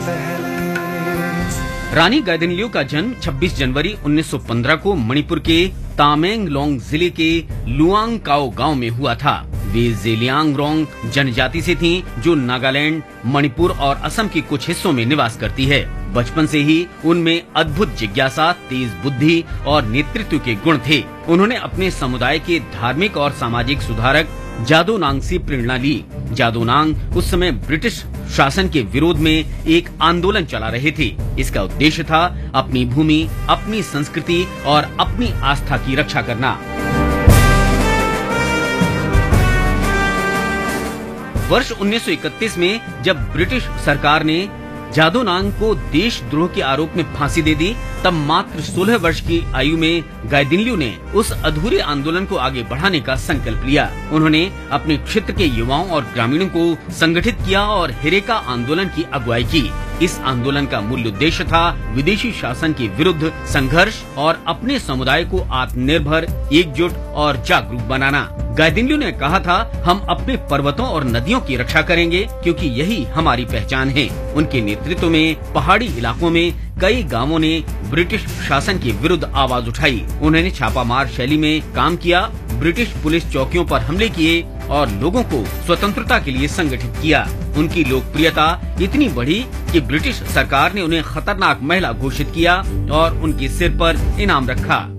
रानी गाइदिन्ल्यू का जन्म 26 जनवरी 1915 को मणिपुर के तामेंगलोंग जिले के लुआंगकाओ गांव में हुआ था। वे जेलियांगरोंग जनजाति से थीं, जो नागालैंड, मणिपुर और असम के कुछ हिस्सों में निवास करती है। बचपन से ही उनमें अद्भुत जिज्ञासा, तेज बुद्धि और नेतृत्व के गुण थे। उन्होंने अपने समुदाय के धार्मिक और सामाजिक सुधारक जादोनांग से प्रेरणा ली। जादोनांग उस समय ब्रिटिश शासन के विरोध में एक आंदोलन चला रहे थे। इसका उद्देश्य था अपनी भूमि, अपनी संस्कृति और अपनी आस्था की रक्षा करना। वर्ष 1931 में जब ब्रिटिश सरकार ने जादोनांग को देशद्रोह के आरोप में फांसी दे दी, तब मात्र 16 वर्ष की आयु में गाइदिन्ल्यू ने उस अधूरे आंदोलन को आगे बढ़ाने का संकल्प लिया। उन्होंने अपने क्षेत्र के युवाओं और ग्रामीणों को संगठित किया और हिरेका आंदोलन की अगुवाई की। इस आंदोलन का मूल उद्देश्य था विदेशी शासन के विरुद्ध संघर्ष और अपने समुदाय को आत्मनिर्भर, एकजुट और जागरूक बनाना। गाइदिन्ल्यू ने कहा था, हम अपने पर्वतों और नदियों की रक्षा करेंगे क्योंकि यही हमारी पहचान है। उनके नेतृत्व में पहाड़ी इलाकों में कई गांवों ने ब्रिटिश शासन के विरुद्ध आवाज उठाई। उन्होंने छापामार शैली में काम किया, ब्रिटिश पुलिस चौकियों पर हमले किए और लोगों को स्वतंत्रता के लिए संगठित किया। उनकी लोकप्रियता इतनी बढ़ी कि ब्रिटिश सरकार ने उन्हें खतरनाक महिला घोषित किया और उनके सिर पर इनाम रखा।